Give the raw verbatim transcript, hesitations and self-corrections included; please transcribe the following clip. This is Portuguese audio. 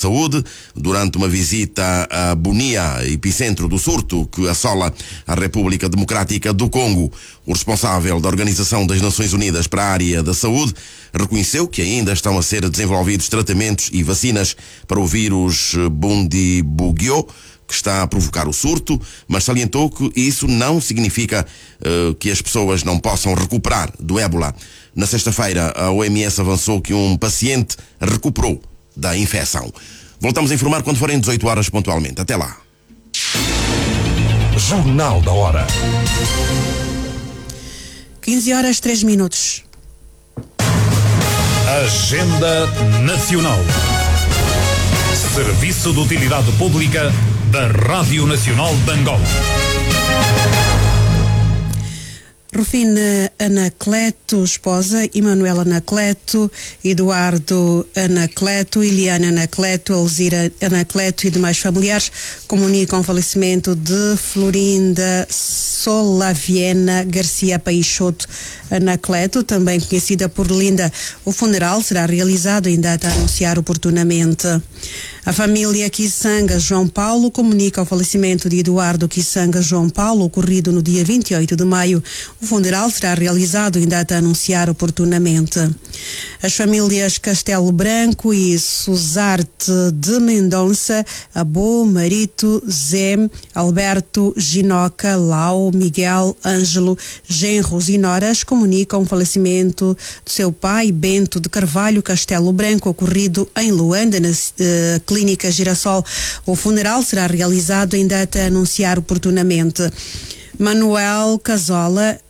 Saúde, durante uma visita a Bunia, epicentro do surto que assola a República Democrática do Congo. O responsável da Organização das Nações Unidas para a área da saúde reconheceu que ainda estão a ser desenvolvidos tratamentos e vacinas para o vírus Bundibugyo, que está a provocar o surto, mas salientou que isso não significa uh, que as pessoas não possam recuperar do ébola. Na sexta-feira, a O M S avançou que um paciente recuperou da infecção. Voltamos a informar quando forem dezoito horas pontualmente. Até lá. Jornal da Hora. quinze horas, três minutos. Agenda Nacional. Serviço de Utilidade Pública da Rádio Nacional de Angola. Rufina Anacleto, esposa, Emanuela Anacleto, Eduardo Anacleto, Eliana Anacleto, Alzira Anacleto e demais familiares comunicam o falecimento de Florinda Solaviena Garcia Peixoto Anacleto, também conhecida por Linda. O funeral será realizado em data a anunciar oportunamente. A família Kisanga João Paulo comunica o falecimento de Eduardo Kisanga João Paulo, ocorrido no dia vinte e oito de maio. O funeral será realizado em data a anunciar oportunamente. As famílias Castelo Branco e Suzarte de Mendonça, Abo, Marito, Zé, Alberto, Ginoca, Lau, Miguel, Ângelo, Genros e Noras comunicam o falecimento do seu pai, Bento de Carvalho Castelo Branco, ocorrido em Luanda, na uh, Clínica Girassol. O funeral será realizado em data a anunciar oportunamente. Manuel Casola